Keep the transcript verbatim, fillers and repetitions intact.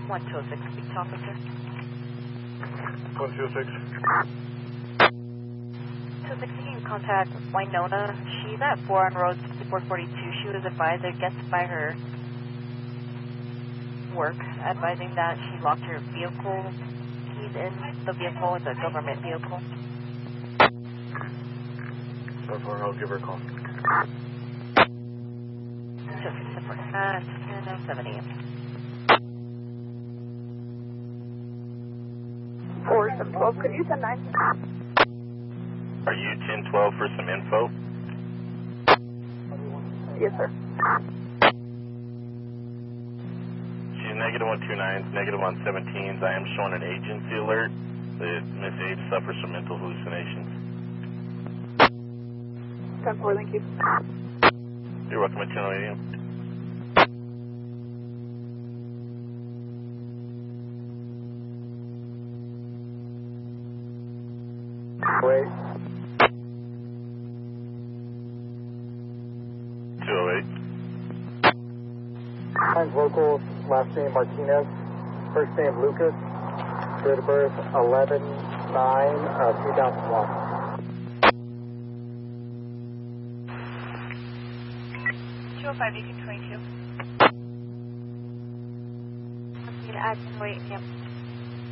one two oh six, speak to officer. one two oh six. two oh six, you can contact Winona. She's at four on road four forty-two. She was advised, I guess, by her work, advising that she locked her vehicle keys in the vehicle. It's a government vehicle. Therefore, I'll give her a call. two oh six, support at ten oh seven a m four seven twelve, could you send nine? Are you ten twelve for some info? Yes, sir. She's negative one two nines, negative one seventeens. I am showing an agency alert that Miss Abe suffers from mental hallucinations. ten four, thank you. You're welcome at Channel eighty. Wait. two oh eight. Times local, last name Martinez, first name Lucas, date of birth eleven nine two thousand one. two oh five, you can twenty-two. I'm going to add ten oh eight a m